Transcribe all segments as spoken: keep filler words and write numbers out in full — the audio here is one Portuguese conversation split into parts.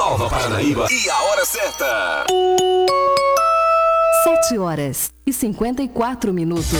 Nova Paranaíba e a hora certa. Sete horas e cinquenta e quatro minutos.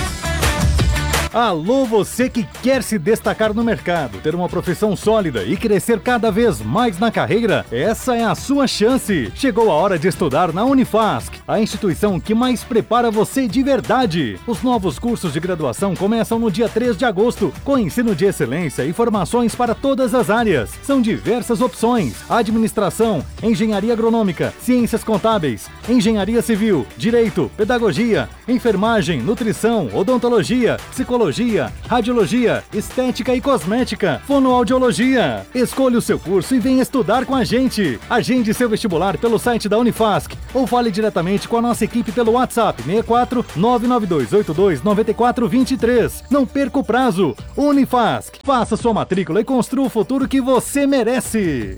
Alô, você que quer se destacar no mercado, ter uma profissão sólida e crescer cada vez mais na carreira? Essa é a sua chance! Chegou a hora de estudar na Unifasc, a instituição que mais prepara você de verdade. Os novos cursos de graduação começam no dia três de agosto, com ensino de excelência e formações para todas as áreas. São diversas opções: administração, engenharia agronômica, ciências contábeis, engenharia civil, direito, pedagogia, enfermagem, nutrição, odontologia, psicologia, radiologia, estética e cosmética, fonoaudiologia. Escolha o seu curso e venha estudar com a gente. Agende seu vestibular pelo site da Unifasc ou fale diretamente com a nossa equipe pelo WhatsApp seis quatro nove nove dois oito dois nove quatro dois três. Não perca o prazo. Unifasc. Faça sua matrícula e construa o futuro que você merece.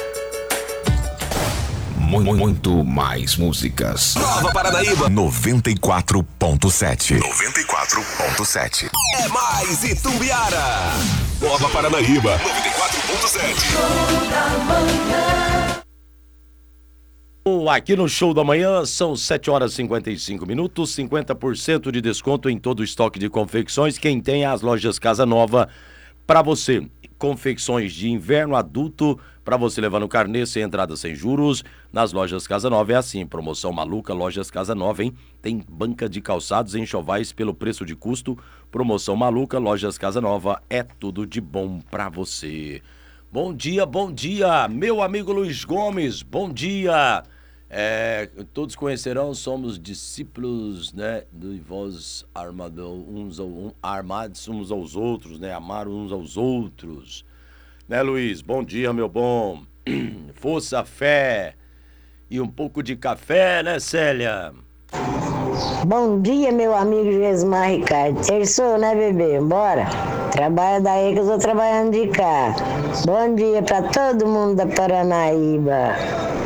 Muito mais músicas. Nova Paranaíba noventa e quatro ponto sete. noventa e quatro ponto sete. É mais Itumbiara. Nova Paranaíba noventa e quatro ponto sete. Aqui no Show da Manhã são sete horas e cinquenta e cinco minutos, cinquenta por cento de desconto em todo o estoque de confecções. Quem tem as lojas Casa Nova para você. Confecções de inverno adulto para você levar no carnê sem entrada, sem juros. Nas lojas Casa Nova é assim, promoção maluca, lojas Casa Nova, hein? Tem banca de calçados e enxovais pelo preço de custo. Promoção maluca, lojas Casa Nova, é tudo de bom para você. Bom dia, bom dia, meu amigo Luiz Gomes, bom dia. É, todos conhecerão, somos discípulos, né, de vós armado, uns, um, armados uns aos outros, né, amar uns aos outros, né, Luiz? Bom dia, meu bom. Força, fé e um pouco de café, né, Célia? Bom dia, meu amigo Jesmar Ricardo. Terçou, né, bebê? Bora? Trabalha daí que eu tô trabalhando de cá. Bom dia pra todo mundo da Paranaíba.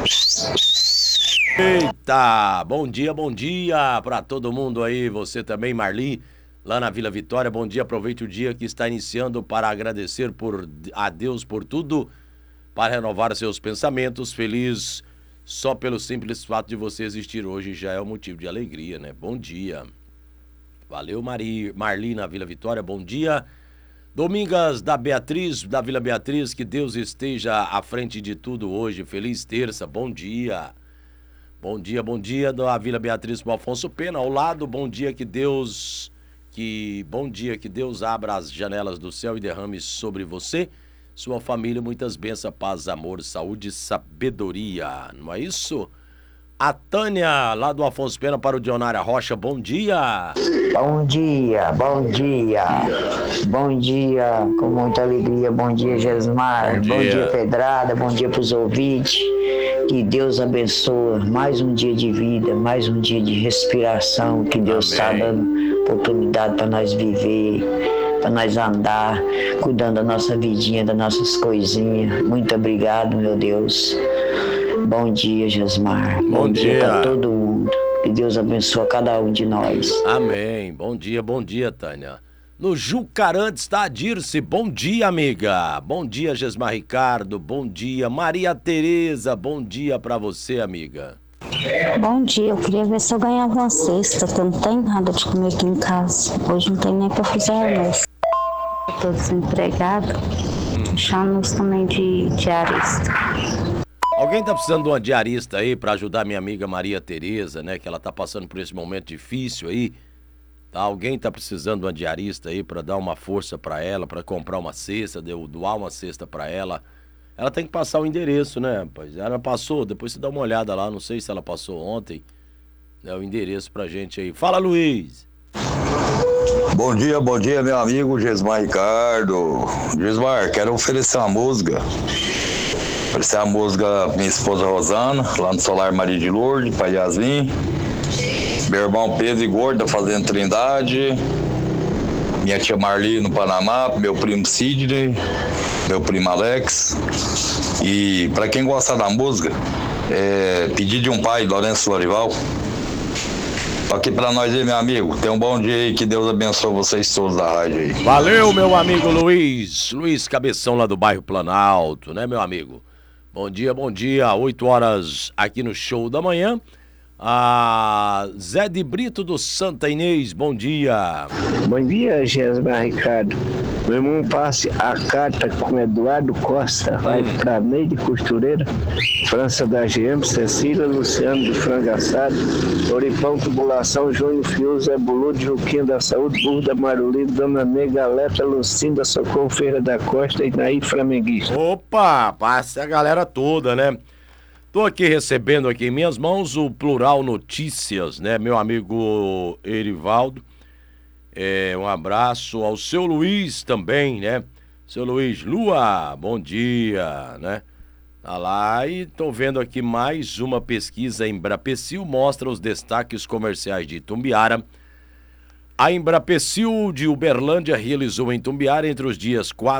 Eita, bom dia, bom dia pra todo mundo aí, você também, Marli, lá na Vila Vitória. Bom dia, aproveite o dia que está iniciando para agradecer por, a Deus por tudo, para renovar seus pensamentos. Feliz só pelo simples fato de você existir hoje já é um motivo de alegria, né? Bom dia. Valeu, Mari, Marli na Vila Vitória, bom dia. Domingas da Beatriz, da Vila Beatriz, que Deus esteja à frente de tudo hoje. Feliz terça, bom dia. Bom dia, bom dia da Vila Beatriz com Afonso Pena, ao lado, bom dia, que Deus, que bom dia, que Deus abra as janelas do céu e derrame sobre você, sua família, muitas bênçãos, paz, amor, saúde e sabedoria, não é isso? A Tânia, lá do Afonso Pena para o Dionária Rocha, bom dia! Bom dia, bom dia, bom dia, com muita alegria, bom dia, Jesmar, bom dia, bom dia Pedrada, bom dia para os ouvintes, que Deus abençoe mais um dia de vida, mais um dia de respiração, que Deus está dando oportunidade para nós viver, para nós andar, cuidando da nossa vidinha, das nossas coisinhas. Muito obrigado, meu Deus. Bom dia, Jesmar. Bom, bom dia, dia para todo mundo. Que Deus abençoe cada um de nós. Amém. Bom dia, bom dia, Tânia. No Jucarantes está a Dirce. Bom dia, amiga. Bom dia, Jesmar Ricardo. Bom dia, Maria Tereza. Bom dia para você, amiga. Bom dia, eu queria ver se eu ganhava uma cesta, que eu não tenho nada de comer aqui em casa. Hoje não tem nem para fazer almoço. Eu tô desempregada. Hum. Chamo-nos também de diarista. Alguém tá precisando de uma diarista aí pra ajudar minha amiga Maria Tereza, né? Que ela tá passando por esse momento difícil aí. Tá? Alguém tá precisando de uma diarista aí pra dar uma força pra ela, pra comprar uma cesta, doar uma cesta pra ela. Ela tem que passar o endereço, né, rapaz? Ela passou, depois você dá uma olhada lá, não sei se ela passou ontem, né, o endereço pra gente aí. Fala, Luiz! Bom dia, bom dia, meu amigo Jesmar Ricardo. Jesmar, quero oferecer uma música. Oferecer a música pra minha esposa Rosana, lá no Solar Maria de Lourdes, pra Yasmin. Meu irmão Pedro e Gordo, da Fazenda Trindade. Minha tia Marli no Panamá, meu primo Sidney, meu primo Alex. E pra quem gosta da música, é Pedido de um Pai, Lourenço Lorival. Toque pra nós aí, meu amigo. Tenha um bom dia aí, que Deus abençoe vocês todos da rádio aí. Valeu, meu amigo Luiz. Luiz Cabeção, lá do bairro Planalto, né, meu amigo? Bom dia, bom dia. oito horas aqui no Show da Manhã. A Zé de Brito do Santa Inês, bom dia. Bom dia, Gesmar Ricardo. Meu irmão passe a carta com Eduardo Costa, vai hum. para Neide Costureira, França da G M, Cecília, Luciano do Frango Assado, Oripão Tubulação, Júnior Fius, Zé Bulu, Juquinha da Saúde, Burro da Marulino, Dona Nega, Letra, Lucinda, Socorro, Feira da Costa e Naí Flamenguista. Opa, passe a galera toda, né? Tô aqui recebendo aqui em minhas mãos o Plural Notícias, né? Meu amigo Erivaldo. É, um abraço ao seu Luiz também, né? Seu Luiz, Lua, bom dia, né? Tá lá e tô vendo aqui mais uma pesquisa. Embrapecil mostra os destaques comerciais de Itumbiara. A Embrapecil de Uberlândia realizou em Itumbiara entre os dias quatro